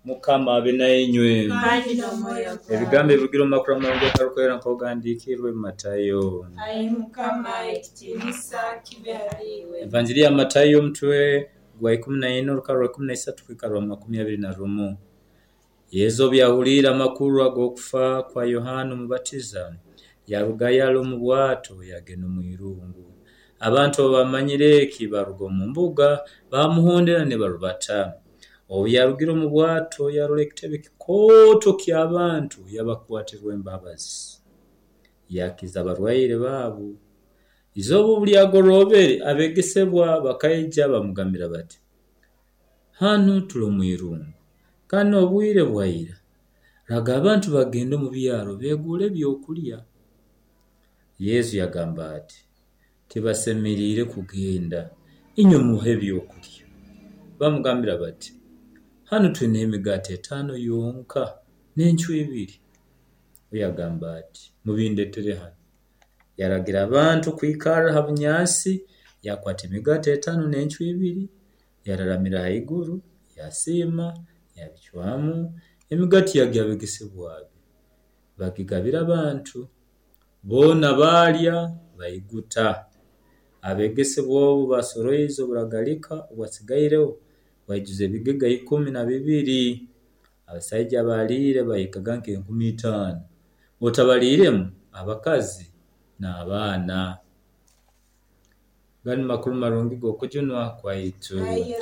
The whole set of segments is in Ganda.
Mukama abe nainywe. kandi n'omwoyo gwawe. Ebigambo ebirugira mu makulu amalungi agarukwera nk'ogandikirwe Matayo. Ayi Mukama, ekitiinisa kibe haliwe. Evanjiri ya Matayo omutwe gwa 14 olukalwa lwa 13 kwika lwa 21. Yesu byahulira amakulu ag'okufa kwa Yohana Omubatiza yarugayo mu bwato yagenda mu irungu. Abantu bamanyire eki baruga mu mbuga bamuhondera ne barubata. Obu yarugira mu bwato yarora ekitebe kikooto ky'abantu yabakwatirwa embabazi. Yakiza abarwaire baabo. Izobu buli agorobere abegesebwa bakaija bamugambira bati, hano tuli mu irungu kandi obwire bwaira, raga abantu bagende mu byaro beegule ebyokulya. Yesu yagamba ati, tibasemerire kugenda inyo muhe ebyokulya. Bamugambira bati, hano tulina emigaati 5 yonka n'encu 2. Yagamba ati, mubindetere hano. Yaragira abantu kwikara ha bunyasi, yakwata emigaati 5 n'encu 2, yararamira haiguru, yasiima, yabichwamu, emigaati yagiabegesebwa bagigabira abantu. Bona balya bayiguta. Abegesebwa obu basoroize oburagalika obwasigaireho bayijuze ebigega 12. Abasaija balire bayikaga nke 15. Otabaliremu abakazi n'abaana. Gani makulu marungi g'okujunwa kwaitu.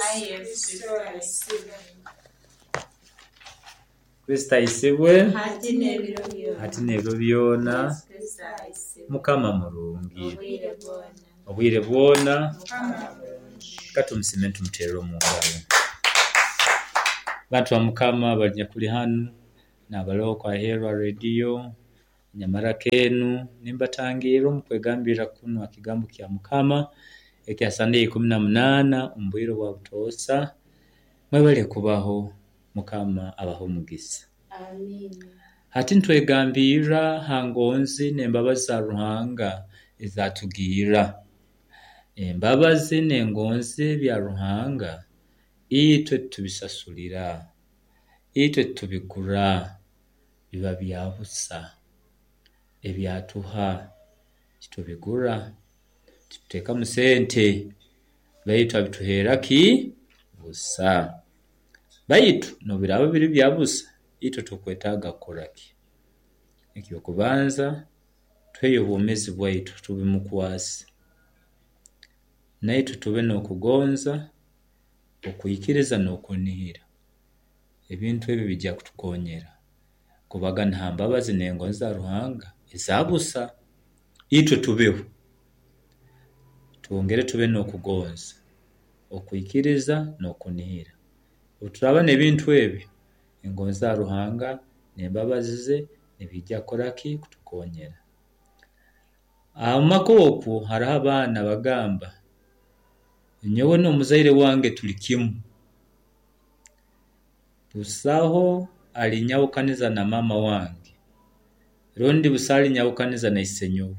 Kristo ayisibwe hati n'ebiro byona. Mukama mulungi obwire bwona. Katumusime ntumuterera omungalo. Bantu ba Mukama bajja kuli hanu n'abaloho kwa Herwa Radio nyamara kenu nimbatangira omukwegambira kuno akigambo kya Mukama ekya Sunday 18 ombwiro bwa butosa. Mwebale kubaho, Mukama abaho mugisa. Amen. Hati ntwegambira hangonzi n'embabazi za Ruhanga ezatugira. Embabazi n'engonzi bya Ruhanga itwe tubisasulira, itwe tubigura, biba byabusa. Ebyatuha tubigura, tuteka mu sente, baitu abituhera ki busa. Baitu no birabo biri byabusa, itwe tukwetaga koraki. Ekyo kubanza tweyo bwomezi bwaitu tubimukwasi. Naitu tube n'okugonza, okuyikiriza n'okunihira. Ebintu ebi bijja kutukonyera. Kubaga nta mbabazi n'engonzi za Ruhanga ezabusa. Itwe tubeho. Twongere tube n'okugonza, okuyikiriza n'okunihira. Oturaba n'ebintu ebi, engonzi za Ruhanga n'embabazi ze nebijja koraki kutukonyera. Amakoku hariho abaana bagamba, nyowe n'omuzaire wange tuli kimu. Busaho alinyawukaniza na mama wange, rondi busali nyawukaniza na isenyowe.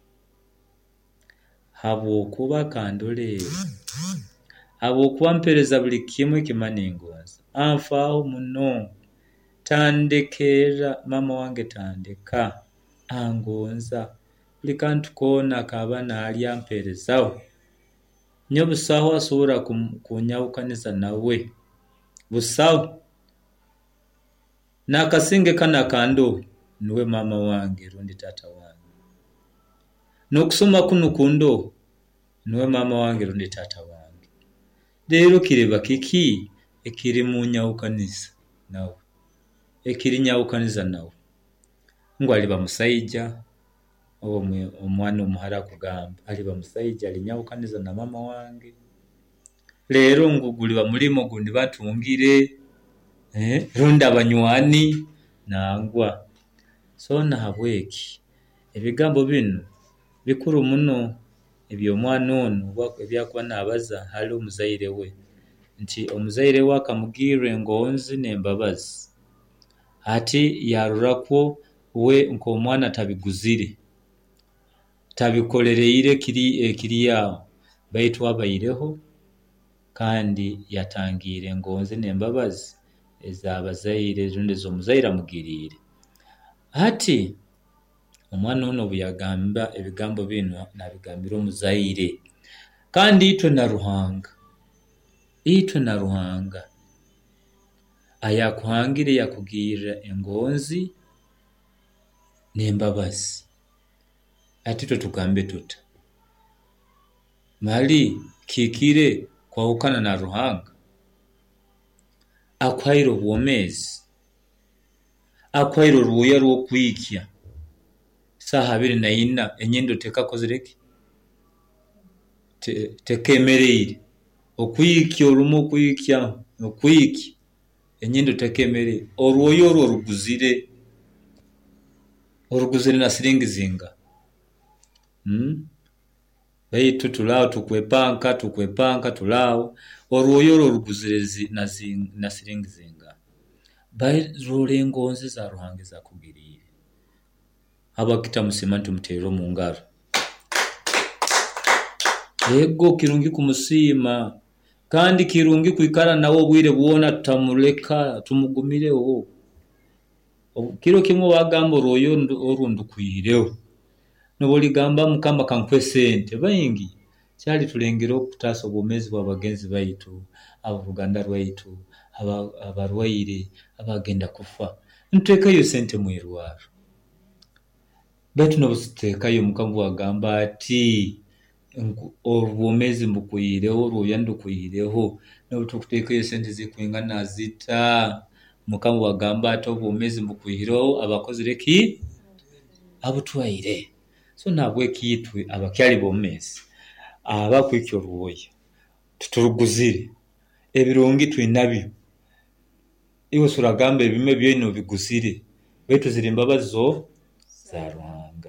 Habwokuba kandolera, habwokuba mpereza buli kimu kimaningonza. Anfaho muno, tandekera mama wange tandeka, angonza. Buli kantu kona kaba nali amperezaho. Nyo busaho asobora kunyawukaniza nawe. Busaho nakasinge kana kando niwe mama wange rundi tata wange. Nokusoma kuno kundo niwe mama wange rundi tata wange. Lero kireba kiki ekiri munyawukaniza nawe, ekiri nyawukaniza nawe. Ngo aliba musaija omwana omuhara kugamba aliba musaija alinyawukaniza na mama wange. Lero nguguliba mulimo gundi batungire rundi abanywani nangwa. So nahabweki ebigambo bino bikuru muno ebyo omwana ono ebyakuba nabaza hali omuzaire we nti omuzaire we akamugirwa engonzi n'embabazi. Ati yarurakwo we nk'omwana tabiguzire, tabikolereire kiri yawo, baitu abaireho kandi yatangire engonzi n'embabazi ez'abazaire zonde z'omuzaire amugirire. Hati omwana ono buyagamba ebigambo bino nabigambira omuzaire, kandi itwe na Ruhanga ayakuhangire yakugirira engonzi n'embabazi. Ati tugambe tuta mali kikire kwawukana na Ruhanga akwaire obwomezi, akwaire oruya rw'okwikya saha 24 enyindo tekakozereki tekemereire okwikya olumu okwikya enyindo tekemereire orwoyo orwo oruguzire na siringi zinga. Baitu tulao tukwepanka tulao orwoyo orwo ruguzire na siringi zinga. Bairole engonzi za Ruhanga zakugirire abakita musima ntumuterero mu ngaro. Ego kirungi kumusima kandi kirungi kwikara nawo bwire buona tutamuleka tumugumireho. Kiro kimwe wagamba orwoyo orundukuyireho noboli gamba mukamba kankwe sente bayingi cyali tulengera okutasa obumezi bw'abagenzi baitu abuganda rwaitu abarwaire abagenda kufa ntekayo sente mwirwaro baitu nobusitekayo mukamba wagamba ati obumezi mbukuyireho orwoyo ndukuyireho nobutukutekayo sente zikwingana zita mukamba wagamba ati obumezi mbukuyireho abakozi reki abutwaire. So nabwe kitwe abakyali bomezi abakwikyo ruwoya tuturuguzire ebirungi twinabyo iwe suragambe bime byeno biguzire betu zirimbabazo za Ruhanga.